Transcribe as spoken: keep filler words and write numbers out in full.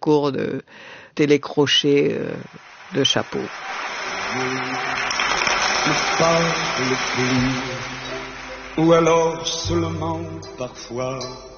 concours de télécrochet euh, de chapeau. Pas le plus, ou alors seulement parfois